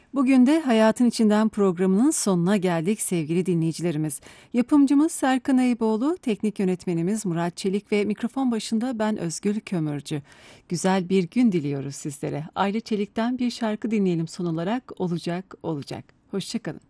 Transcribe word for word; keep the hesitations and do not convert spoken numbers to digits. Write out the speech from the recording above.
Bugün de Hayatın İçinden programının sonuna geldik sevgili dinleyicilerimiz. Yapımcımız Serkan Ayıboğlu, teknik yönetmenimiz Murat Çelik ve mikrofon başında ben Özgül Kömürcü. Güzel bir gün diliyoruz sizlere. Aile Çelik'ten bir şarkı dinleyelim son olarak. Olacak olacak. Hoşça kalın.